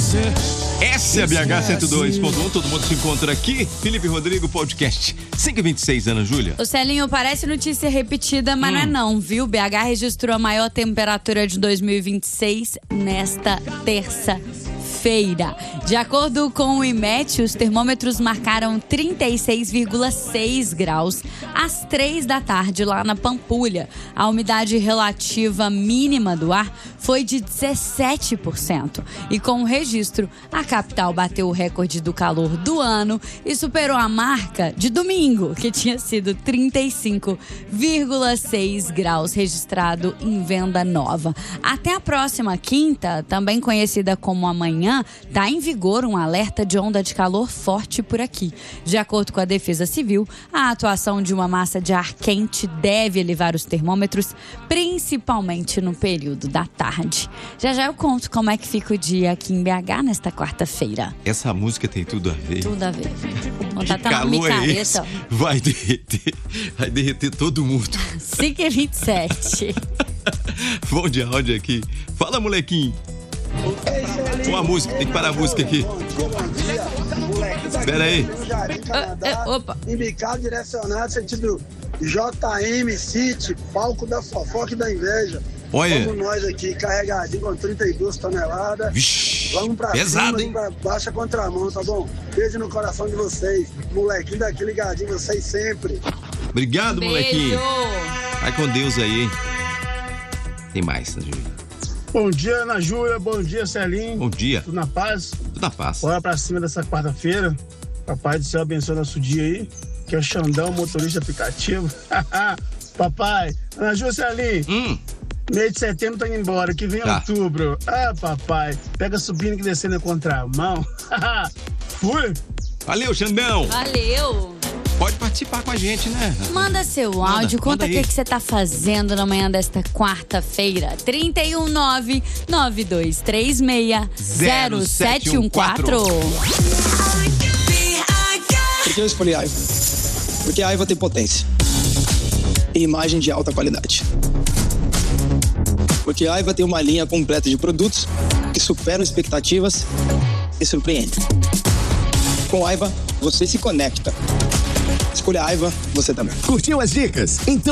Essa é a BH 102.1, todo mundo se encontra aqui. Felipe Rodrigo, podcast 5h26, Ana Júlia. O Celinho, parece notícia repetida, mas não é não, viu? BH registrou a maior temperatura de 2026 nesta terça-feira. De acordo com o IMET, os termômetros marcaram 36,6 graus às 3 da tarde lá na Pampulha. A umidade relativa mínima do ar foi de 17%. E com o registro, a capital bateu o recorde do calor do ano e superou a marca de domingo, que tinha sido 35,6 graus registrado em Venda Nova. Até a próxima quinta, também conhecida como amanhã, está em vigor um alerta de onda de calor forte por aqui. De acordo com a Defesa Civil, a atuação de uma massa de ar quente deve elevar os termômetros, principalmente no período da tarde. Já eu conto como é que fica o dia aqui em BH nesta quarta-feira. Essa música tem tudo a ver. Tudo a ver. Que calor é esse? Vai derreter todo mundo. 5h27. Bom dia, onde aqui? Fala, molequinho. Uma música, tem que parar a música aqui. Espera aí. Opa. Embicado, direcionado, sentido JM City, palco da fofoca e da inveja. Olha. Vamos nós aqui, carregadinho com 32 toneladas. Vixe, vamos pra pesado, cima, hein? Pra baixa contramão, tá bom? Beijo no coração de vocês. Molequinho daqui ligadinho, vocês sempre. Obrigado, Beijo. molequinho. Vai com Deus aí, hein? Tem mais, Ana Júlia. Bom dia, Ana Júlia. Bom dia, Celinho. Bom dia. Tudo na paz? Tudo na paz. Bora pra cima dessa quarta-feira. Papai do céu abençoe nosso dia aí. Que é o Xandão, motorista aplicativo. Papai, Ana Júlia, Celinho. Mês de setembro tá indo embora, que vem outubro. Ah, papai, pega subindo e descendo na contramão. Fui. Valeu, Xandão. Valeu. Pode participar com a gente, né? Manda seu áudio, conta o que você tá fazendo na manhã desta quarta-feira. 319-9236-0714. Por que eu escolhi a Aiva? Porque a Aiva tem potência e imagem de alta qualidade. Porque a Aiva tem uma linha completa de produtos que superam expectativas e surpreendem. Com a Aiva, você se conecta. Escolha a Aiva, você também. Curtiu as dicas? Então